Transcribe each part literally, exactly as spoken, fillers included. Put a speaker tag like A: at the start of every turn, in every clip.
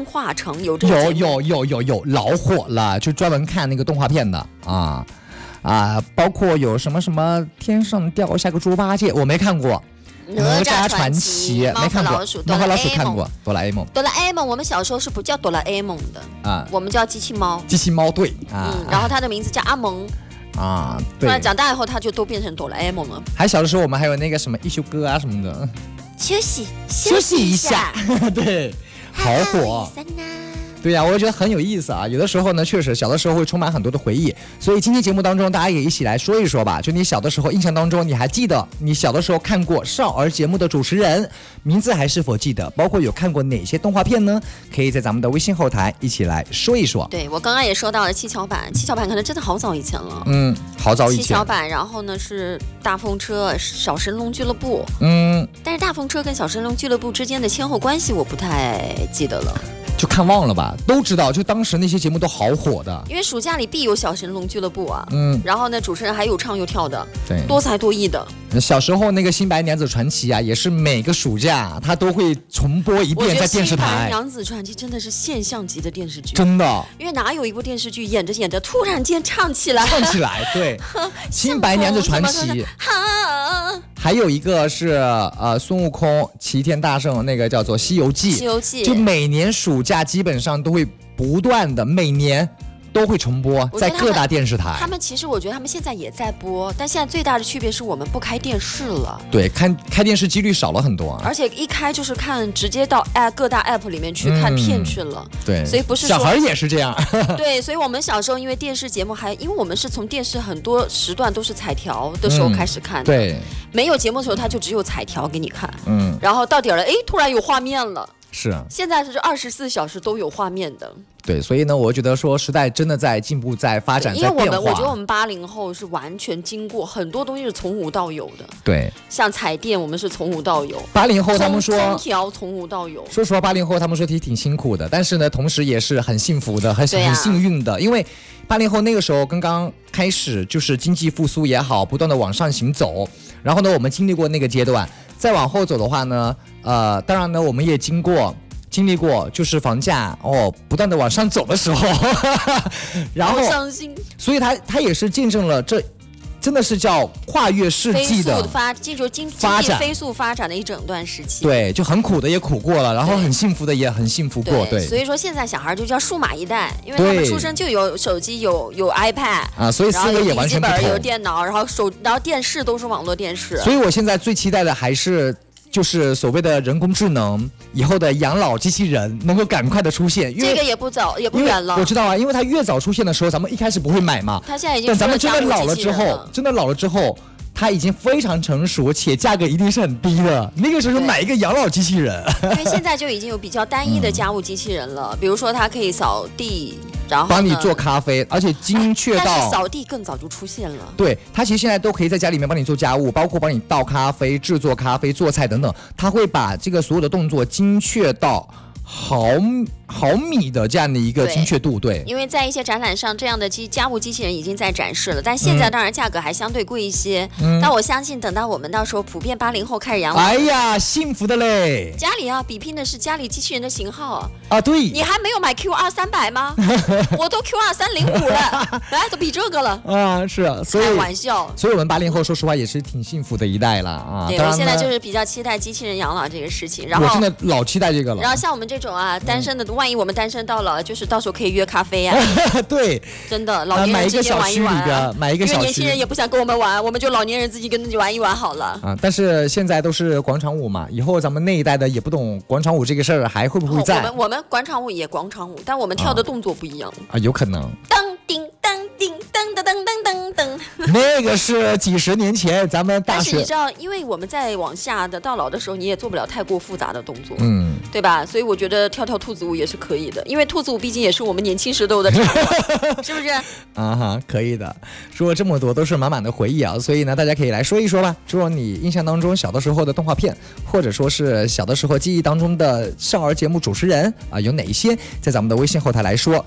A: 动画城有这
B: 有有有有有老火了，就专门看那个动画片的啊啊，包括有什么什么天上掉下个猪八戒，我没看过。
A: 哪吒传
B: 奇没看过，猫和老鼠看过，哆啦 A 梦。
A: 哆啦 A 梦，我们小时候是不叫哆啦 A 梦的啊，我们叫机器猫。
B: 机器猫对啊、
A: 嗯，然后它的名字叫阿蒙
B: 啊，对。
A: 突然长大以后，它就都变成哆啦 A 梦了。
B: 还小的时候，我们还有那个什么一休哥啊什么的，
A: 休息
B: 休息一下，对，好火。对呀、啊，我也觉得很有意思啊。有的时候呢，确实小的时候会充满很多的回忆，所以今天节目当中，大家也一起来说一说吧。就你小的时候印象当中，你还记得你小的时候看过少儿节目的主持人名字还是否记得？包括有看过哪些动画片呢？可以在咱们的微信后台一起来说一说。
A: 对，我刚刚也说到了七巧板，七巧板可能真的好早以前了。
B: 嗯，好早以前。
A: 七巧板，然后呢是大风车、小神龙俱乐部。
B: 嗯，
A: 但是大风车跟小神龙俱乐部之间的先后关系我不太记得了。
B: 就看忘了吧，都知道，就当时那些节目都好火的。
A: 因为暑假里必有小神龙俱乐部啊，
B: 嗯，
A: 然后呢，主持人还有唱有跳的，
B: 对，
A: 多才多艺的。
B: 小时候那个《新白娘子传奇》啊，也是每个暑假他都会重播一遍在电视台。
A: 新白娘子传奇真的是现象级的电视剧，
B: 真的。
A: 因为哪有一部电视剧演着演着突然间唱起来？
B: 唱起来，对，《新白娘子传奇》。还有一个是呃孙悟空齐天大圣，那个叫做《西游记》。
A: 西游记
B: 就每年暑假基本上都会不断的，每年都会重播在各大电视台。
A: 他们其实我觉得他们现在也在播，但现在最大的区别是我们不开电视了。
B: 对，看开电视几率少了很多、啊，
A: 而且一开就是看直接到 app 各大 app 里面去看片去了。
B: 嗯、对，
A: 所以不是
B: 小孩也是这样。
A: 对，所以我们小时候因为电视节目还因为我们是从电视很多时段都是彩条的时候开始看的。
B: 嗯、对，
A: 没有节目的时候他就只有彩条给你看。
B: 嗯，
A: 然后到点了，哎，突然有画面了。
B: 是，
A: 现在是二十四小时都有画面的。
B: 对，所以呢，我觉得说时代真的在进步，在发展，
A: 因为我们
B: 在变化。
A: 我觉得我们八零后是完全经过很多东西是从无到有的。
B: 对，
A: 像彩电我们是从无到有。
B: 八零后他们说
A: 空调从无到有。
B: 说实话，八零后他们说挺挺辛苦的，但是呢，同时也是很幸福的，很、啊、很幸运的，因为八零后那个时候刚刚开始，就是经济复苏也好，不断的往上行走。然后呢，我们经历过那个阶段，再往后走的话呢，呃，当然呢，我们也经过。经历过就是房价哦不断的往上走的时候，然后
A: 伤心，
B: 所以他他也是见证了这真的是叫跨越世纪的
A: 发进入经经济飞速发展的一整段时期。
B: 对，就很苦的也苦过了，然后很幸福的也很幸福过。对，
A: 对所以说现在小孩就叫数码一代，因为他们出生就有手机，有有 iPad
B: 啊，所以思维也完全不同。
A: 有电脑，然后手然后电视都是网络电视。
B: 所以我现在最期待的还是。就是所谓的人工智能以后的养老机器人能够赶快的出现，因为
A: 这个也不早也不远了。
B: 我知道啊，因为它越早出现的时候，咱们一开始不会买嘛。
A: 它现在已经
B: 等咱们真的老了之后，真的老了之后，它已经非常成熟，且价格一定是很低的。那个时候买一个养老机器人，
A: 因为现在就已经有比较单一的家务机器人了，嗯、比如说它可以扫地。然后
B: 帮你做咖啡，而且精确到、
A: 哎、但是扫地更早就出现了。
B: 对，它其实现在都可以在家里面帮你做家务，包括帮你倒咖啡、制作咖啡、做菜等等，它会把这个所有的动作精确到毫毫米的这样的一个精确度。 对, 对，
A: 因为在一些展览上，这样的机家务机器人已经在展示了，但现在当然价格还相对贵一些。嗯、但我相信，等到我们到时候普遍八零后开始养老，
B: 哎呀，幸福的嘞！
A: 家里啊，比拼的是家里机器人的型号啊。
B: 啊，对，
A: 你还没有买 Q 二三百吗？我都 Q 二三零五了，来都比这个了
B: 啊！是，所以
A: 开玩笑，
B: 所以我们八零后说实话也是挺幸福的一代了啊。
A: 对，我现在就是比较期待机器人养老这个事情。然后
B: 我真的老期待这个了。
A: 然后像我们这种啊，单身的，嗯、万一我们单身到了，就是到时候可以约咖啡呀、
B: 啊。对，
A: 真的，老年人之间玩一玩、啊，
B: 买一个小区里边，买一个小区，
A: 因为年轻人也不想跟我们玩，我们就老年人自己跟自己玩一玩好了。
B: 啊，但是现在都是广场舞嘛，以后咱们那一代的也不懂广场舞这个事儿，还会不会在？
A: 哦、我们我们广场舞也广场舞，但我们跳的动作不一样
B: 啊，啊有可能。
A: 当叮当叮噔噔噔噔噔噔，
B: 那个是几十年前咱们大学。
A: 但是你知道，因为我们在往下的到老的时候，你也做不了太过复杂的动作，
B: 嗯，
A: 对吧？所以我觉得跳跳兔子舞也是可以的，因为兔子舞毕竟也是我们年轻时都有的场馆，是不是？
B: 啊哈，可以的。说了这么多，都是满满的回忆啊，所以呢，大家可以来说一说吧，说你印象当中小的时候的动画片，或者说是小的时候记忆当中的少儿节目主持人啊，有哪一些，在咱们的微信后台来说。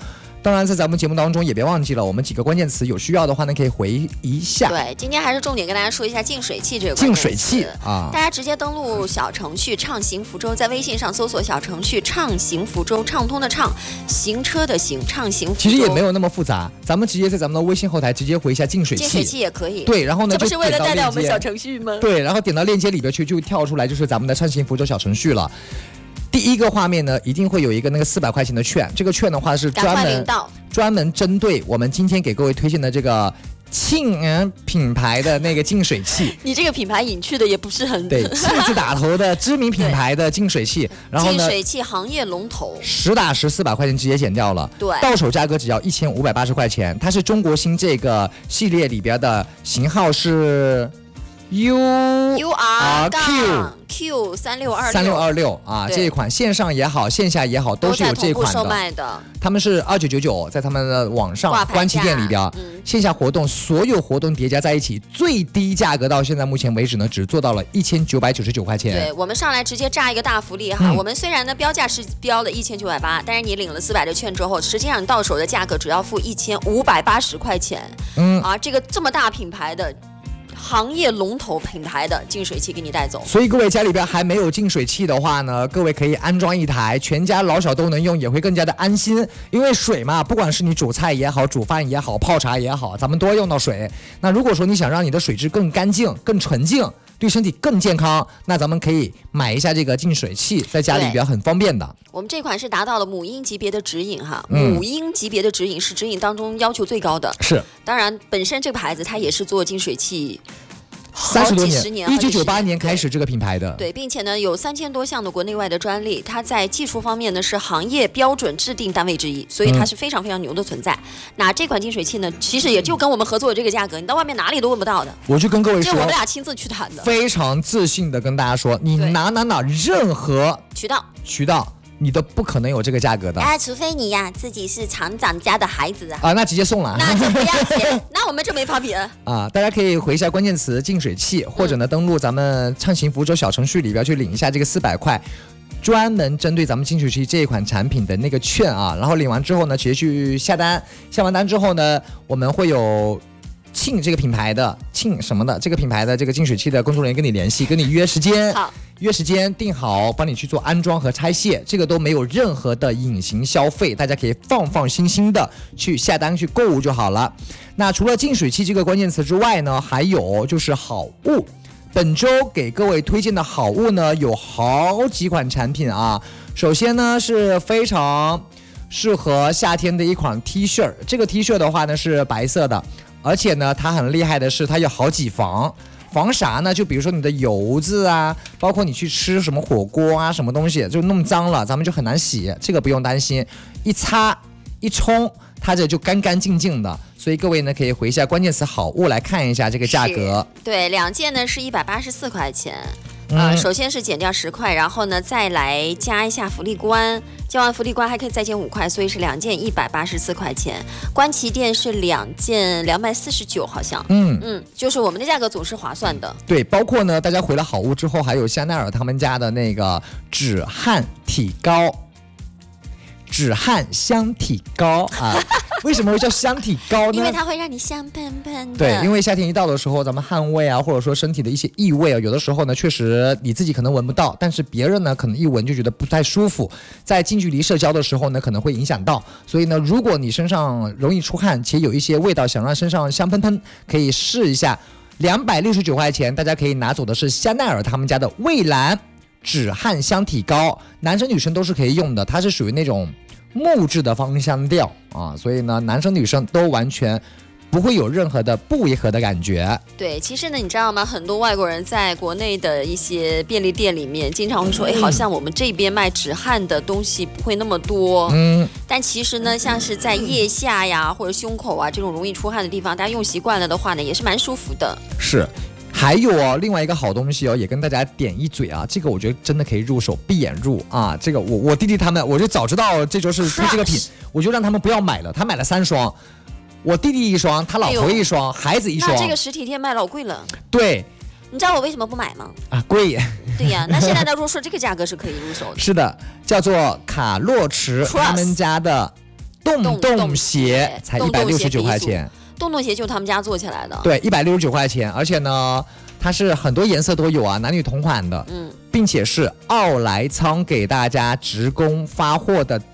B: 当然，在咱们节目当中也别忘记了，我们几个关键词有需要的话呢，可以回一下。
A: 对，今天还是重点跟大家说一下净水器这个关
B: 净
A: 键词。
B: 水器啊，
A: 大家直接登录小程序畅行福州，在微信上搜索小程序畅行福州，畅通的畅，行车的行，畅行福州。
B: 其实也没有那么复杂，咱们直接在咱们的微信后台直接回一下净水器。
A: 净水器也可以。
B: 对，然后呢，
A: 这不是为了带来我们小程
B: 序
A: 吗？
B: 对，然后点到链接里边去，就跳出来就是咱们的畅行福州小程序了。第一个画面呢，一定会有一个那个四百块钱的券，这个券的话是专门专门针对我们今天给各位推荐的这个沁园品牌的那个净水器。
A: 你这个品牌隐去的也不是很
B: 对，四字打头的知名品牌的净水器，然后呢，
A: 净水器行业龙头，
B: 实打实四百块钱直接减掉了，
A: 对，
B: 到手价格只要一千五百八十块钱。它是中国新这个系列里边的型号是 U
A: U R Q Q 三六二六
B: 三六二六啊，这一款线上也好，线下也好，都是有这款的。
A: 售卖的。
B: 他们是二九九九，在他们的网上官旗店里边，嗯、线下活动所有活动叠加在一起，最低价格到现在目前为止呢，只做到了一千九百九十九块钱。
A: 对，我们上来直接炸一个大福利哈！嗯、我们虽然呢标价是标了一千九百八，但是你领了四百的券之后，实际上你到手的价格只要付一千五百八十块钱。嗯啊，这个这么大品牌的。行业龙头品牌的净水器给你带走，
B: 所以各位家里边还没有净水器的话呢，各位可以安装一台，全家老小都能用，也会更加的安心。因为水嘛，不管是你煮菜也好，煮饭也好，泡茶也好，咱们都要用到水。那如果说你想让你的水质更干净、更纯净，对身体更健康，那咱们可以买一下这个净水器，在家里边很方便的。
A: 我们这款是达到了母婴级别的指引哈，嗯、母婴级别的指引是指引当中要求最高的。
B: 是，
A: 当然本身这个牌子它也是做净水器。
B: 三十多年，一九九八年开始这个品牌的，
A: 对，并且呢有三千多项的国内外的专利，它在技术方面呢是行业标准制定单位之一，所以它是非常非常牛的存在。嗯、那这款净水器呢，其实也就跟我们合作的这个价格，你到外面哪里都问不到的。
B: 我就跟各位说，
A: 这我们俩亲自去谈的，
B: 非常自信的跟大家说，你哪哪哪任何
A: 渠道
B: 渠道。你都不可能有这个价格的
A: 啊，除非你呀自己是厂长家的孩子啊，
B: 啊，那直接送了，
A: 那就不要钱，那我们就没法比了
B: 啊。大家可以回一下关键词净水器，或者呢登录咱们畅行福州小程序里边去领一下这个四百块，专门针对咱们净水器这一款产品的那个券啊。然后领完之后呢，直接去下单，下完单之后呢，我们会有。沁这个品牌的沁什么的这个品牌的这个净水器的工作人员跟你联系，跟你约时间，
A: 好，
B: 约时间定好，帮你去做安装和拆卸，这个都没有任何的隐形消费，大家可以放放心心的去下单去购物就好了。那除了净水器这个关键词之外呢，还有就是好物。本周给各位推荐的好物呢，有好几款产品啊。首先呢是非常适合夏天的一款 T 恤，这个 T 恤的话呢是白色的。而且呢，它很厉害的是，它有好几防，防啥呢？就比如说你的油渍啊，包括你去吃什么火锅啊，什么东西就弄脏了，咱们就很难洗，这个不用担心，一擦一冲，它这就干干净净的。所以各位呢，可以回一下关键词好物来看一下这个价格。
A: 对，两件呢是一百八十四块钱。呃，
B: 嗯、
A: 首先是减掉十块，然后呢再来加一下福利关，交完福利关还可以再减五块，所以是两件一百八十四块钱。官旗店是两件两百四十九，好像。嗯嗯，就是我们的价格总是划算的。
B: 对，包括呢，大家回了好物之后，还有香奈儿他们家的那个止汗体膏。止汗香体膏啊，为什么会叫香体膏呢？
A: 因为它会让你香喷喷的。
B: 对，因为夏天一到的时候，咱们汗味啊，或者说身体的一些异味啊，有的时候呢，确实你自己可能闻不到，但是别人呢，可能一闻就觉得不太舒服。在近距离社交的时候呢，可能会影响到。所以呢，如果你身上容易出汗，且有一些味道，想让身上香喷喷，可以试一下。两百六十九块钱，大家可以拿走的是香奈儿他们家的蔚蓝止汗香体膏，男生女生都是可以用的，它是属于那种木质的芳香调啊，所以呢，男生女生都完全不会有任何的不违和的感觉。
A: 对，其实呢，你知道吗？很多外国人在国内的一些便利店里面，经常会说，哎、嗯，好像我们这边卖止汗的东西不会那么多。嗯，但其实呢，像是在腋下呀或者胸口啊这种容易出汗的地方，大家用习惯了的话呢，也是蛮舒服的。
B: 是。还有哦，另外一个好东西哦，也跟大家点一嘴啊，这个我觉得真的可以入手，闭眼入啊。这个我我弟弟他们，我就早知道这周是推这个品，我就让他们不要买了。他买了三双，我弟弟一双，他老婆一双，哎、孩子一双。
A: 那这个实体店卖老贵了。
B: 对，
A: 你知道我为什么不买吗？
B: 啊，贵。
A: 对呀，那现在的入手这个价格是可以入手的。
B: 是的，叫做卡洛驰他们家的洞洞鞋才一百六十九块钱。
A: 洞洞鞋就他们家做起来的，
B: 对，一百六十九块钱，而且呢，它是很多颜色都有啊，男女同款的，嗯，并且是奥莱仓给大家直供发货的